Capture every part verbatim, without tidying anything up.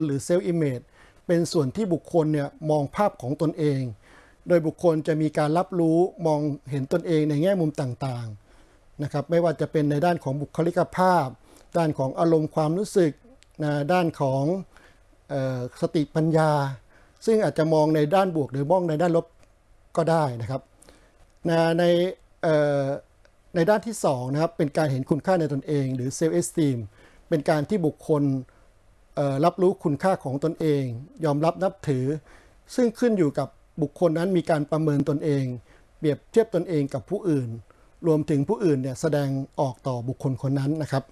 หรือ self image เป็นส่วนที่บุคคลเนี่ยมองภาพของตนเองโดยบุคคลจะมีการรับรู้มองเห็นตนเองในแง่มุมต่างๆนะครับไม่ว่าจะเป็นในด้านของบุคลิกภาพด้านของอารมณ์ความรู้สึกนะด้านของเอ่อสติปัญญาซึ่งอาจจะมองในด้านบวกหรือมองในด้านลบก็ได้นะครับนะในเอ่อในด้านที่สองนะครับเป็นการเห็นคุณค่าในตนเองหรือ self esteem เป็นการที่บุคคลรับรู้คุณค่าของตนเองยอมรับนับถือซึ่งขึ้นอยู่กับบุคคลนั้นมีการประเมินตนเองเปรียบเทียบตนเองกับผู้อื่นรวมถึงผู้อื่นเนี่ยแสดงออกต่อบุคคลคนนั้นนะครับ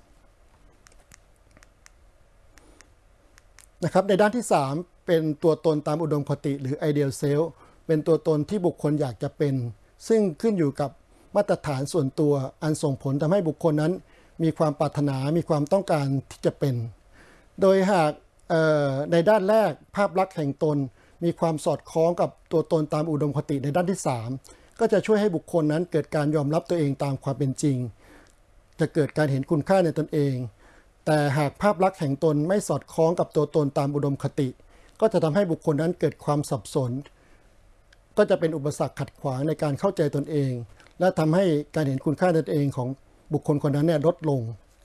นะครับในด้านที่สามเป็นตัวตนตามอุดมคติหรือ ideal self เป็นตัวตนที่บุคคลอยากจะเป็นซึ่งขึ้นอยู่กับมาตรฐานส่วนตัวอันส่งผลทำให้บุคคลนั้นมีความปรารถนามีความต้องการที่จะเป็นโดยหากในด้านแรกภาพลักษณ์แห่งตนมีความสอดคล้องกับตัวตนตามอุดมคติในด้านที่สามก็จะช่วยให้บุคคลนั้นเกิดการยอมรับตัวเองตามความเป็นจริงจะเกิดการเห็นคุณค่าในตนเองแต่หากภาพลักษณ์แห่งตนไม่สอดคล้องกับตัวตนตามอุดมคติก็จะทำให้บุคคลนั้นเกิดความสับสนก็จะเป็นอุปสรรคขัดขวางในการเข้าใจตนเองและทำให้การเห็นคุณค่าในตนเองของบุคคลคนนั้นเนี่ยลดลง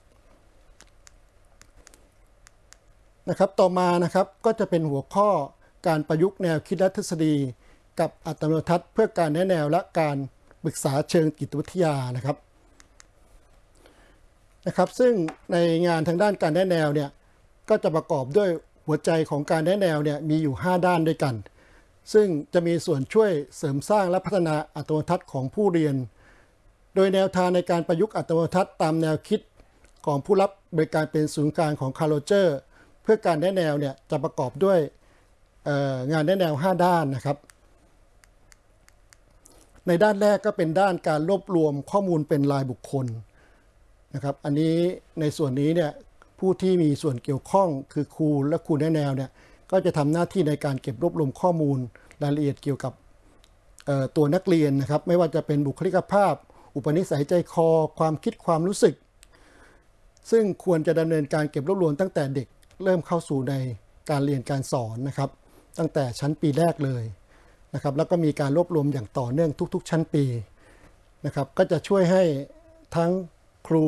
นะครับต่อมานะครับก็จะเป็นหัวข้อการประยุกต์แนวคิดและทฤษฎีกับอัตโนมัติเพื่อการแนะแนวและการปรึกษาเชิงจิตวิทยานะครับนะครับซึ่งในงานทางด้านการแนะแนวเนี่ยก็จะประกอบด้วยหัวใจของการแนะแนวเนี่ยมีอยู่ห้าด้านด้วยกันซึ่งจะมีส่วนช่วยเสริมสร้างและพัฒนาอัตโนมัติของผู้เรียนโดยแนวทางในการประยุกต์อัตโนมัติตามแนวคิดของผู้รับบริการเป็นศูนย์กลางของคาร์โรเจอร์เพื่อการแนะแนวเนี่ยจะประกอบด้วยงานแนะแนวห้าด้านนะครับในด้านแรกก็เป็นด้านการรวบรวมข้อมูลเป็นรายบุคคลนะครับอันนี้ในส่วนนี้เนี่ยผู้ที่มีส่วนเกี่ยวข้องคือครูและครูแนะแนวเนี่ยก็จะทำหน้าที่ในการเก็บรวบรวมข้อมูลรายละเอียดเกี่ยวกับตัวนักเรียนนะครับไม่ว่าจะเป็นบุคลิกภาพอุปนิสัยใจคอความคิดความรู้สึกซึ่งควรจะดำเนินการเก็บรวบรวมตั้งแต่เด็กเริ่มเข้าสู่ในการเรียนการสอนนะครับตั้งแต่ชั้นปีแรกเลยนะครับแล้วก็มีการรวบรวมอย่างต่อเนื่องทุกๆชั้นปีนะครับก็จะช่วยให้ทั้งครู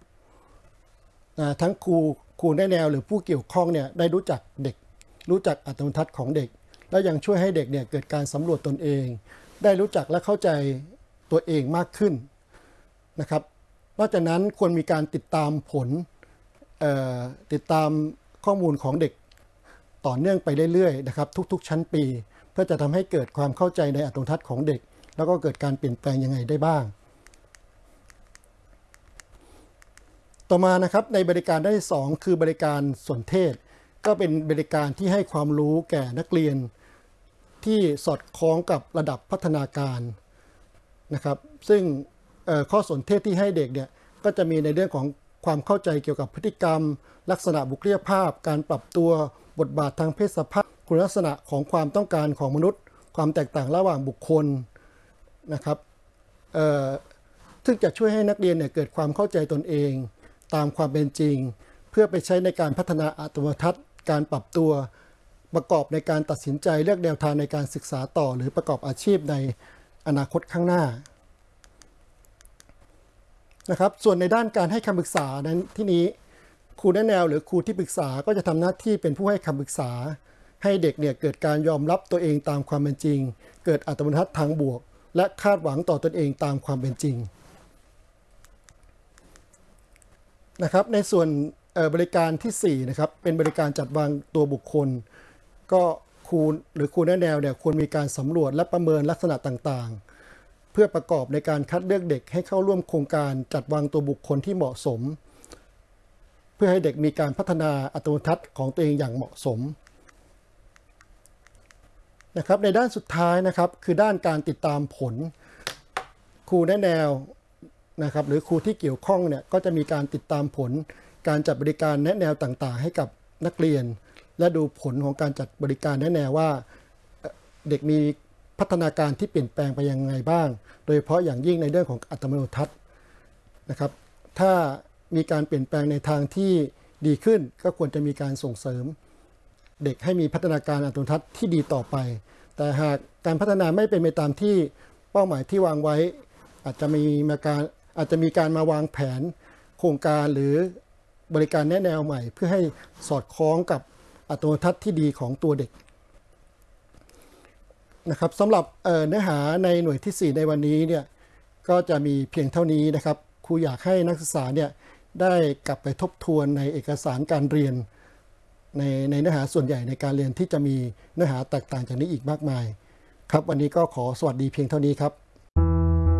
ทั้งครูครูแนะแนวหรือผู้เกี่ยวข้องเนี่ยได้รู้จักเด็กรู้จักอัตโนมัติของเด็กและยังช่วยให้เด็กเนี่ยเกิดการสำรวจตนเองได้รู้จักและเข้าใจตัวเองมากขึ้นนะครับนอกจากนั้นควรมีการติดตามผลติดตามข้อมูลของเด็กต่อเนื่องไปเรื่อยๆนะครับทุกๆชั้นปีเพื่อจะทำให้เกิดความเข้าใจในอัตโนมัติของเด็กแล้วก็เกิดการเปลี่ยนแปลงยังไงได้บ้างต่อมานะครับในบริการด้านที่สองคือบริการสนเทศก็เป็นบริการที่ให้ความรู้แก่นักเรียนที่สอดคล้องกับระดับพัฒนาการนะครับซึ่งข้อสนเทศที่ให้เด็กเนี่ยก็จะมีในเรื่องของความเข้าใจเกี่ยวกับพฤติกรรมลักษณะบุคลิกภาพการปรับตัวบทบาททางเพศสภาพคุณลักษณะของความต้องการของมนุษย์ความแตกต่างระหว่างบุคคลนะครับซึ่งจะช่วยให้นักเรียนเนี่ยเกิดความเข้าใจตนเองตามความเป็นจริงเพื่อไปใช้ในการพัฒนาอัตโนมัติการปรับตัวประกอบในการตัดสินใจเลือกแนวทางในการศึกษาต่อหรือประกอบอาชีพในอนาคตข้างหน้านะครับส่วนในด้านการให้คำปรึกษานั้นที่นี้ครูแนะแนวหรือครูที่ปรึกษาก็จะทำหน้าที่เป็นผู้ให้คำปรึกษาให้เด็กเนี่ยเกิดการยอมรับตัวเองตามความเป็นจริงเกิดอัตโนมัติทางบวกและคาดหวังต่อตนเองตามความเป็นจริงนะครับในส่วนบริการที่สี่นะครับเป็นบริการจัดวางตัวบุคคลก็ครูหรือครูแนะแนวเนี่ยควรมีการสำรวจและประเมินลักษณะต่างๆเพื่อประกอบในการคัดเลือกเด็กให้เข้าร่วมโครงการจัดวางตัวบุคคลที่เหมาะสมเพื่อให้เด็กมีการพัฒนาอัตโนมัติของตัวเองอย่างเหมาะสมนะครับในด้านสุดท้ายนะครับคือด้านการติดตามผลครูแนะแนวนะครับหรือครูที่เกี่ยวข้องเนี่ยก็จะมีการติดตามผลการจัดบริการแนะแนวต่างๆให้กับนักเรียนและดูผลของการจัดบริการแนะแนวว่าเด็กมีพัฒนาการที่เปลี่ยนแปลงไปยังไงบ้างโดยเฉพาะอย่างยิ่งในเรื่องของอัตโนมัตินะครับถ้ามีการเปลี่ยนแปลงในทางที่ดีขึ้นก็ควรจะมีการส่งเสริมเด็กให้มีพัฒนาการอัตโนมัติที่ดีต่อไปแต่หากการพัฒนาไม่เป็นไปตามที่เป้าหมายที่วางไว้อาจจะมีมาการอาจจะมีการมาวางแผนโครงการหรือบริการแนะแนวใหม่เพื่อให้สอดคล้องกับอัตโนมัติที่ดีของตัวเด็กนะครับสำหรับเนื้อหาในหน่วยที่สี่ในวันนี้เนี่ยก็จะมีเพียงเท่านี้นะครับครูอยากให้นักศึกษาเนี่ยได้กลับไปทบทวนในเอกสารการเรียนในในเนื้อหาส่วนใหญ่ในการเรียนที่จะมีเนื้อหาแตกต่างจากนี้อีกมากมายครับวันนี้ก็ขอสวัสดีเพียงเท่านี้ครับ